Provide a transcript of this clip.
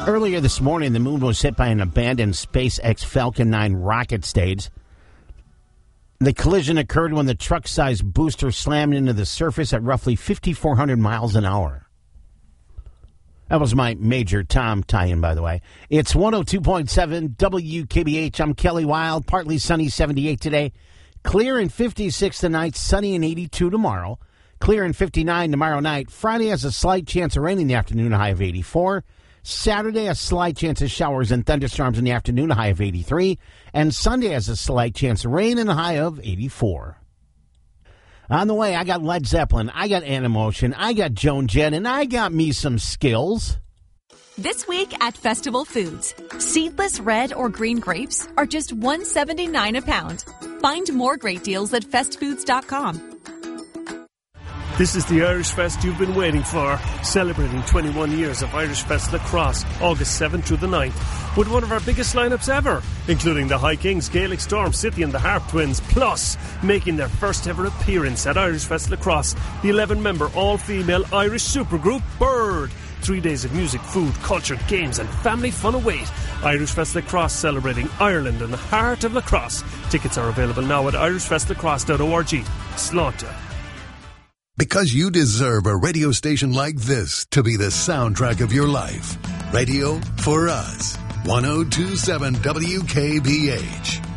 Earlier this morning, the moon was hit by an abandoned SpaceX Falcon 9 rocket stage. The collision occurred when the truck-sized booster slammed into the surface at roughly 5,400 miles an hour. That was my Major Tom tie-in, by the way. It's 102.7 WKBH. I'm Kelly Wild. Partly sunny, 78 today. Clear and 56 tonight, sunny and 82 tomorrow. Clear and 59 tomorrow night. Friday has a slight chance of rain in the afternoon, a high of 84. Saturday, a slight chance of showers and thunderstorms in the afternoon, a high of 83. And Sunday has a slight chance of rain and a high of 84. On the way, I got Led Zeppelin, I got Animotion, I got Joan Jett, and I got me some skills. This week at Festival Foods, seedless red or green grapes are just $1.79 a pound. Find more great deals at festfoods.com. This is the Irish Fest you've been waiting for, celebrating 21 years of Irish Fest Lacrosse, August 7th through the 9th, with one of our biggest lineups ever, including the High Kings, Gaelic Storm, City and the Harp Twins, plus making their first ever appearance at Irish Fest Lacrosse, the 11-member all-female Irish supergroup Bird. 3 days of music, food, culture, games and family fun await. Irish Fest Lacrosse, celebrating Ireland and the heart of lacrosse. Tickets are available now at irishfestlacrosse.org. Slánta. Because you deserve a radio station like this to be the soundtrack of your life. Radio for us. 102.7 WKBH.